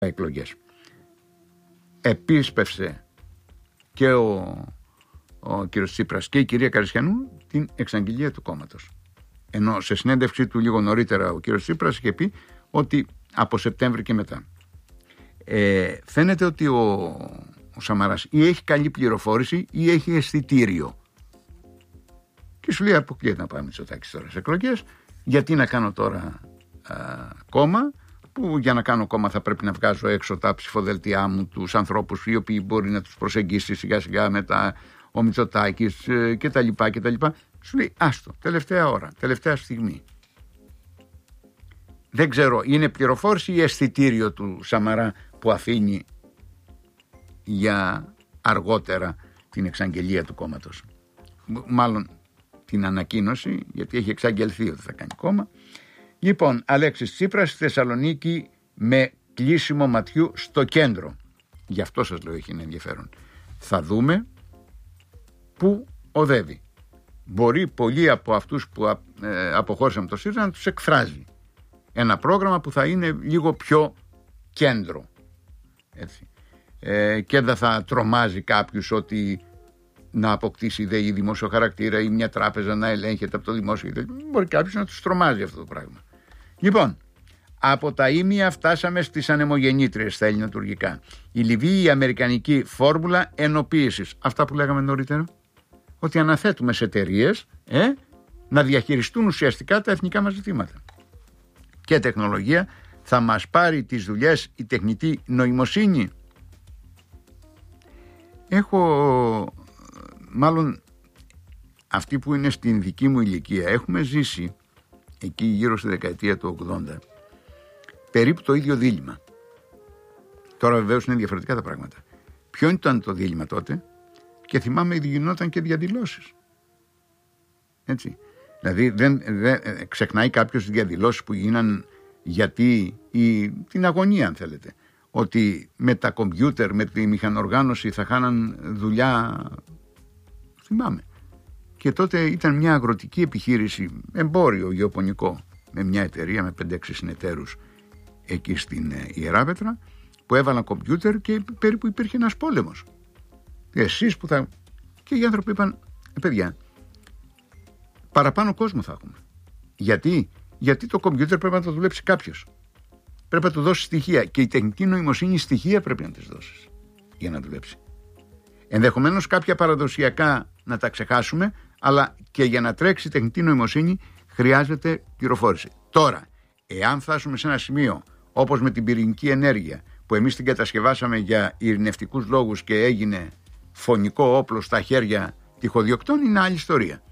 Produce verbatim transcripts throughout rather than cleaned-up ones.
εκλογές. Επίσπευσε και ο, ο κ. Τσίπρας και η κυρία Καριστιανού την εξαγγελία του κόμματος. Ενώ σε συνέντευξή του λίγο νωρίτερα ο κ. Τσίπρας είχε πει ότι από Σεπτέμβρη και μετά. Ε, φαίνεται ότι ο, ο Σαμαράς ή έχει καλή πληροφόρηση ή έχει αισθητήριο. Και σου λέει αποκλείεται να πάμε Μητσοτάκης τώρα σε εκλογές. Γιατί να κάνω τώρα α, κόμμα, που για να κάνω κόμμα θα πρέπει να βγάζω έξω τα ψηφοδελτιά μου, τους ανθρώπους οι οποίοι μπορεί να τους προσεγγίσει σιγά σιγά μετά ο Μητσοτάκης ε, κτλ. κτλ. Σου λέει άστο, τελευταία ώρα, τελευταία στιγμή. Δεν ξέρω, είναι πληροφόρηση ή αισθητήριο του Σαμαρά που αφήνει για αργότερα την εξαγγελία του κόμματος. Μάλλον την ανακοίνωση, γιατί έχει εξαγγελθεί ότι θα κάνει κόμμα. Λοιπόν, Αλέξης Τσίπρας στη Θεσσαλονίκη με κλείσιμο ματιού στο κέντρο. Γι' αυτό σας λέω έχει ενδιαφέρον. Θα δούμε πού οδεύει. Μπορεί πολλοί από αυτούς που ε, αποχώρησαν το ΣΥΡΙΖΑ να τους εκφράζει. Ένα πρόγραμμα που θα είναι λίγο πιο κέντρο. Έτσι. Ε, και δεν θα τρομάζει κάποιους ότι να αποκτήσει ιδέα δημόσιο χαρακτήρα ή μια τράπεζα να ελέγχεται από το δημόσιο. Μπορεί κάποιος να τους τρομάζει αυτό το πράγμα. Λοιπόν, από τα ήμια φτάσαμε στις ανεμογεννήτριες στα ελληνοτουρκικά. Η Λιβύη, η αμερικανική φόρμουλα ενοποίησης. Αυτά που λέγαμε νωρίτερα. Ότι αναθέτουμε σε εταιρείες ε, να διαχειριστούν ουσιαστικά τα εθνικά μας ζητήματα. Και τεχνολογία θα μας πάρει τις δουλειές η τεχνητή νοημοσύνη. Έχω, μάλλον αυτοί που είναι στην δική μου ηλικία, έχουμε ζήσει εκεί γύρω στη δεκαετία του ογδόντα περίπου το ίδιο δίλημμα. Τώρα βεβαίως είναι διαφορετικά τα πράγματα. Ποιο ήταν το δίλημμα τότε? Και θυμάμαι γινόταν και διαδηλώσεις. Έτσι. Δηλαδή δεν, δεν ξεχνάει κάποιος τις διαδηλώσεις που γίναν γιατί η, την αγωνία αν θέλετε. Ότι με τα κομπιούτερ, με τη μηχανοργάνωση θα χάναν δουλειά. Θυμάμαι. Και τότε ήταν μια αγροτική επιχείρηση, εμπόριο γεωπονικό, με μια εταιρεία με πέντε έξι συνεταίρους εκεί στην Ιεράπετρα, που έβαλαν κομπιούτερ και περίπου υπήρχε ένας πόλεμος. Εσείς που θα... Και οι άνθρωποι είπαν, ε, παιδιά, παραπάνω κόσμο θα έχουμε. Γιατί? Γιατί το κομπιούτερ πρέπει να το δουλέψει κάποιος. Πρέπει να του δώσει στοιχεία. Και η τεχνητή νοημοσύνη στοιχεία πρέπει να τις δώσεις για να δουλέψει. Ενδεχομένως κάποια παραδοσιακά να τα ξεχάσουμε, αλλά και για να τρέξει η τεχνητή νοημοσύνη χρειάζεται πληροφόρηση. Τώρα, εάν φτάσουμε σε ένα σημείο όπως με την πυρηνική ενέργεια, που εμείς την κατασκευάσαμε για ειρηνευτικούς λόγους και έγινε φωνικό όπλο στα χέρια τυχοδιοκτών, είναι άλλη ιστορία.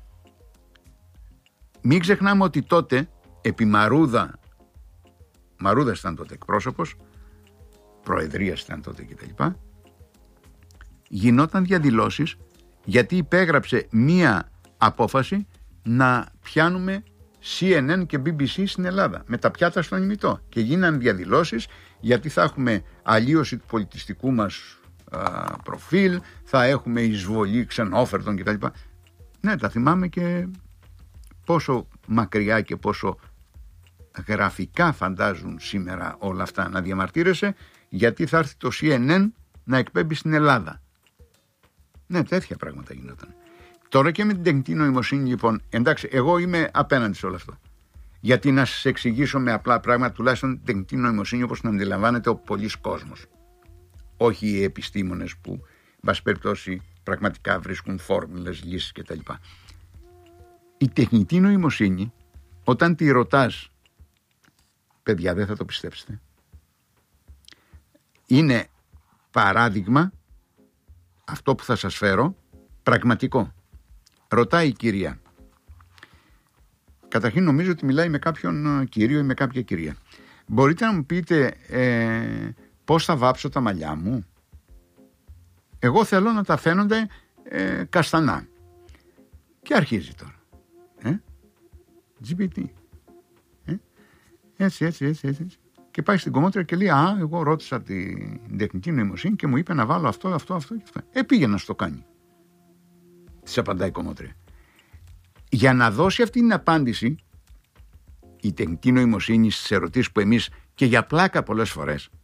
Μην ξεχνάμε ότι τότε επί Μαρούδα, Μαρούδας ήταν τότε εκπρόσωπος, προεδρίας ήταν τότε κτλ, γινόταν διαδηλώσεις γιατί υπέγραψε μία απόφαση να πιάνουμε σι εν εν και μπι μπι σι στην Ελλάδα με τα πιάτα στον ημιτό, και γίναν διαδηλώσεις γιατί θα έχουμε αλλίωση του πολιτιστικού μας α, προφίλ, θα έχουμε εισβολή ξενόφερτων κτλ. Ναι, τα θυμάμαι, και πόσο μακριά και πόσο γραφικά φαντάζουν σήμερα όλα αυτά να διαμαρτύρεσαι γιατί θα έρθει το σι εν εν να εκπέμπει στην Ελλάδα. Ναι, τέτοια πράγματα γινόταν. Τώρα και με την τεχνητή νοημοσύνη, λοιπόν, εντάξει, εγώ είμαι απέναντι σε όλο αυτό. Γιατί να σας εξηγήσω με απλά πράγματα, τουλάχιστον την τεχνητή νοημοσύνη όπως την αντιλαμβάνεται ο πολλής κόσμος. Όχι οι επιστήμονες που, εν πάση περιπτώσει, πραγματικά βρίσκουν φόρμουλες, λύσεις κτλ. Η τεχνητή νοημοσύνη, όταν τη ρωτάς, παιδιά, δεν θα το πιστέψετε, είναι παράδειγμα, αυτό που θα σας φέρω, πραγματικό. Ρωτάει η κυρία. Καταρχήν νομίζω ότι μιλάει με κάποιον κύριο ή με κάποια κυρία. Μπορείτε να μου πείτε ε, πώς θα βάψω τα μαλλιά μου? Εγώ θέλω να τα φαίνονται ε, καστανά. Και αρχίζει τώρα. Ε? τζι πι τι. Ε? Έτσι, έτσι, έτσι, έτσι. Και πάει στην κομμότρια και λέει, α, εγώ ρώτησα την τεχνητή νοημοσύνη και μου είπε να βάλω αυτό, αυτό, αυτό και αυτό. Ε, πήγε να στο κάνει. Της απαντάει η κομμότρια. Για να δώσει αυτή την απάντηση, η τεχνητή νοημοσύνη στις ερωτήσεις που εμείς και για πλάκα πολλές φορές